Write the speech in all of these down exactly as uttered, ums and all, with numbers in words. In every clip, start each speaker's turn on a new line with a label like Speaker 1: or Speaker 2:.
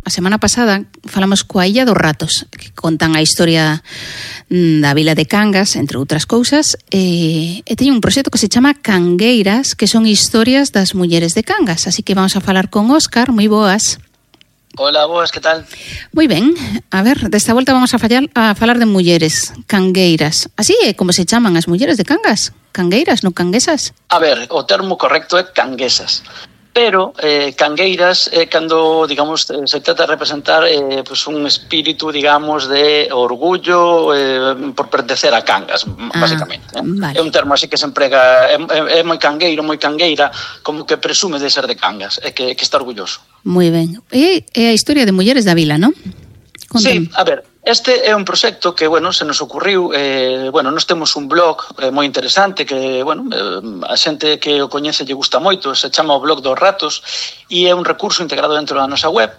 Speaker 1: a semana pasada falamos coa Illa dos Ratos, que contan a historia da vila de Cangas, entre outras cousas, e, e teñen un proxecto que se chama Cangueiras, que son historias das mulleres de Cangas. Así que vamos a falar con Óscar. Moi boas.
Speaker 2: Hola, boas, que tal?
Speaker 1: Moi ben. A ver, desta volta vamos a, fallar, a falar de mulleres cangueiras. Así é como se chaman as mulleres de Cangas? Cangueiras, non canguesas?
Speaker 2: A ver, o termo correcto é canguesas. Pero eh, cangueiras é eh, cando, digamos, se trata de representar eh, pues un espírito, digamos, de orgullo eh, por pertencer a Cangas, ah, basicamente. Eh? Vale. É un termo así que se emprega, é, é, é moi cangueiro, moi cangueira, como que presume de ser de Cangas, é que, que está orgulloso.
Speaker 1: Moi ben. E é a historia de mulleres da vila, non?
Speaker 2: Sí, a ver, este é un proxecto que, bueno, se nos ocurriu, eh, bueno, nos temos un blog eh, moi interesante que, bueno, eh, a xente que o coñece lle gusta moito, se chama o blog dos ratos e é un recurso integrado dentro da nosa web.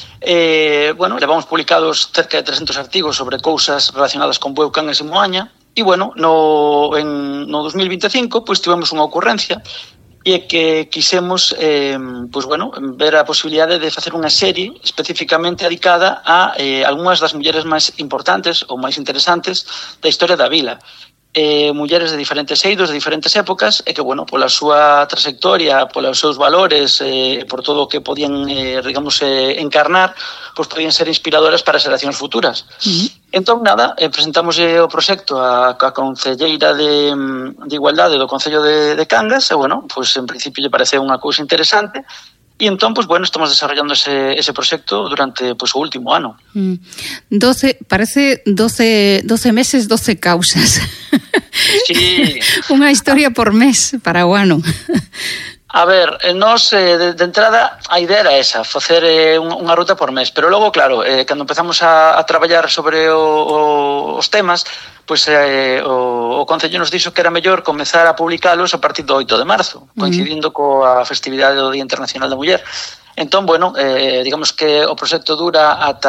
Speaker 2: Eh, bueno, levamos publicados cerca de trescentos artigos sobre cousas relacionadas con Bueu, Cangas e Moaña e, bueno, no, en, no dos mil vinte e cinco, pois tivemos unha ocurrencia e que quisemos eh, pues bueno, ver a posibilidade de facer unha serie especificamente dedicada a eh, algunhas das mulleres máis importantes ou máis interesantes da historia da vila. Eh, mulleres de diferentes eidos, de diferentes épocas, e que, bueno, pola súa trayectoria, polos seus valores, eh, por todo o que podían, eh, digamos, eh, encarnar, pois podían ser inspiradoras para xeracións futuras. Uh-huh. Entón, nada, eh, presentamos eh, o proxecto a, a concelleira de, de Igualdade do Concello de, de Cangas, e, bueno, pois en principio lle parece unha cousa interesante. E entón, pues, bueno, estamos desarrollando ese, ese proxecto durante pues, o último ano.
Speaker 1: Mm. doce, parece doce, doce meses, doce causas.
Speaker 2: Sí.
Speaker 1: Unha historia por mes para o ano.
Speaker 2: A ver, nós, eh, de, de entrada, a idea era esa, facer eh, unha ruta por mes. Pero logo, claro, eh, cando empezamos a, a traballar sobre o, o, os temas, pois eh, o, o Concello nos dixo que era mellor comezar a publicalos a partir do oito de marzo, coincidindo uh-huh. coa festividade do Día Internacional da Muller. Entón, bueno, eh, digamos que o proxecto dura ata